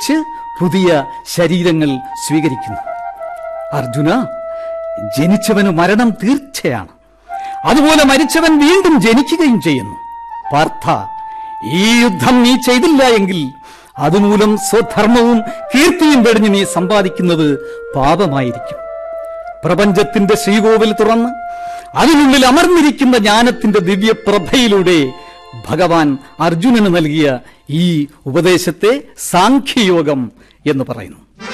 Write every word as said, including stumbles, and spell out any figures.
മരിച്ച് പുതിയ ശരീരങ്ങൾ സ്വീകരിക്കുന്നു. അർജുന, ജനിച്ചവന് മരണം തീർച്ചയാണ്. അതുപോലെ മരിച്ചവൻ വീണ്ടും ജനിക്കുകയും ചെയ്യുന്നു. പാർത്ഥ, ഈ യുദ്ധം നീ ചെയ്തില്ല എങ്കിൽ അതുമൂലം സ്വധർമ്മവും കീർത്തിയും വെടിഞ്ഞ് നീ സമ്പാദിക്കുന്നത് പാപമായിരിക്കും. പ്രപഞ്ചത്തിന്റെ ശ്രീകോവിൽ തുറന്ന് അതിനുള്ളിൽ അമർന്നിരിക്കുന്ന ജ്ഞാനത്തിന്റെ ദിവ്യപ്രഭയിലൂടെ ഭഗവാൻ അർജുനന് നൽകിയ ഈ ഉപദേശത്തെ സാഖ്യയോഗം എന്ന് പറയുന്നു.